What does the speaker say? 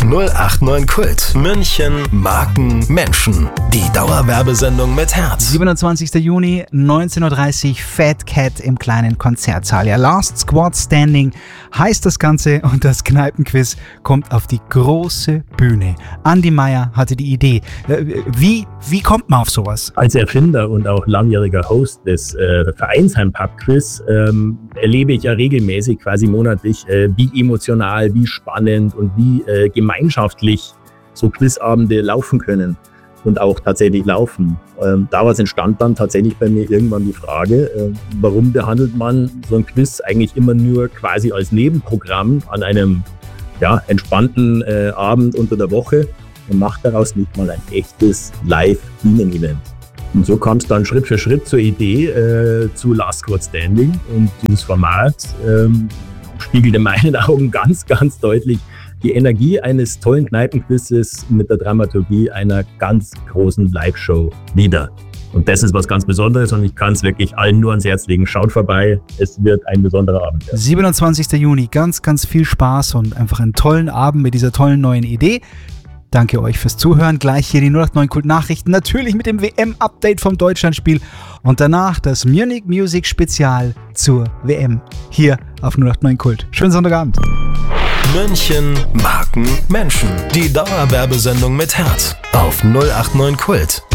089 Kult. München, Marken, Menschen. Die Dauerwerbesendung mit Herz. 27. Juni, 19.30 Uhr, Fat Cat im kleinen Konzertsaal. Ja, Last Squad Standing heißt das Ganze und das Kneipenquiz kommt auf die große Bühne. Andi Meier hatte die Idee. Wie kommt man auf sowas? Als Erfinder und auch langjähriger Host des Vereinsheim-Pub-Quiz erlebe ich ja regelmäßig, quasi monatlich, wie emotional, wie spannend und wie gemeinschaftlich so Quizabende laufen können und auch tatsächlich laufen. Daraus entstand dann tatsächlich bei mir irgendwann die Frage, warum behandelt man so ein Quiz eigentlich immer nur quasi als Nebenprogramm an einem entspannten Abend unter der Woche und macht daraus nicht mal ein echtes Live-Bühnen-Event. Und so kam es dann Schritt für Schritt zur Idee zu Last Squad Standing, und dieses Format spiegelt in meinen Augen ganz, ganz deutlich die Energie eines tollen Kneipenquizzes mit der Dramaturgie einer ganz großen Live-Show wider. Und das ist was ganz Besonderes und ich kann es wirklich allen nur ans Herz legen. Schaut vorbei, es wird ein besonderer Abend. 27. Juni, ganz, ganz viel Spaß und einfach einen tollen Abend mit dieser tollen neuen Idee. Danke euch fürs Zuhören. Gleich hier die 089 Kult Nachrichten, natürlich mit dem WM-Update vom Deutschlandspiel und danach das Munich Music Spezial zur WM hier auf 089 Kult. Schönen Sonntagabend. München, Marken, Menschen. Die Dauerwerbesendung mit Herz auf 089 Kult.